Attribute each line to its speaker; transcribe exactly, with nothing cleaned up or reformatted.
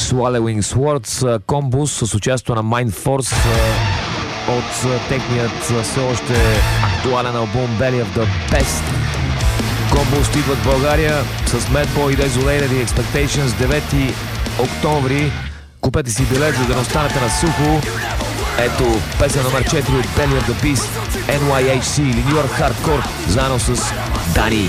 Speaker 1: Swallowing Swords, Комбус с участието на Mind Force от техният все още актуален албум Belly of the Best. Комбус идват в България с Madboy, Desolated и Expectations девети октомври. Купете си билет, за да не останете на сухо. Ето песен номер четири от Belly of the Beast, Ен Уай Ейч Си или New York Hardcore, заедно с Дани.